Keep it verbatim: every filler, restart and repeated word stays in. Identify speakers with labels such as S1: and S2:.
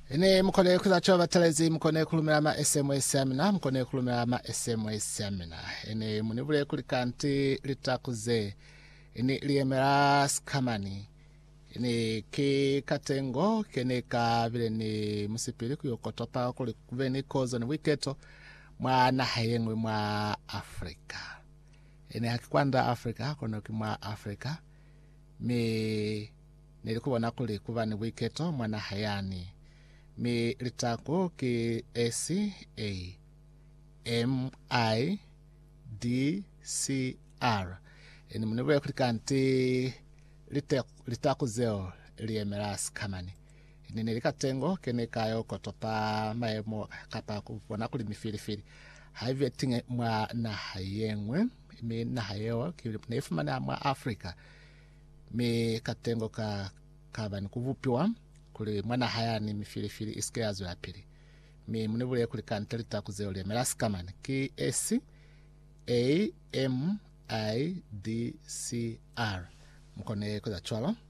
S1: Ine mkone kuza choba telezi mkone kulumira ma S M S seminar mkone kulumira ma S M S seminar. Ine munibule kulikanti litakuze. Ine liemera skamani. Ine ki katengo kene ka vile ni musipili kuyokotopa kuli kuveni kozo ni wiketo mwa nahayengwe mwa Afrika. Ine hakikwanda Afrika kono kimwa Afrika. Mi nilikuwa kuli kuvani wiketo mwa nahayani. Mi litako ki S A M I D C R. Eni munibwe kulikanti litako zeo liemeras kamani. Eni nilikatengo kene kayo kotopa maemo kapa kuwana kuli mifili-fili. Haive tinge mwa nahayengwe. Mi nahayewa nefumana mwa Afrika. Mi katengo ka kabani kuvupiwa. Kuli mwana haya ni mifili-fili iske azo ya pili. Mi munibule kulikanti litako liemeras kamani. Ki S A M I D C R. Mkone kuza chwalo.